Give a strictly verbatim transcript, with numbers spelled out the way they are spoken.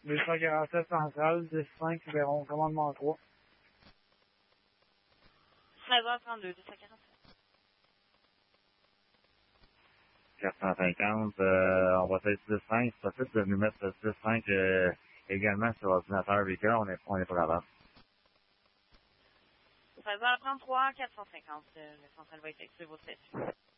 deux cent quarante-sept centrale, dix cinq, Véron, commandement trois. treize heures trente-deux, deux cent quarante-sept. quatre cent cinquante, euh, on va faire six cinq. C'est possible de nous mettre six cinq euh, également sur l'ordinateur véhicule, on est, on est pas capable. treize heures trente-trois, quatre cent cinquante. Euh, le central va effectuer votre test.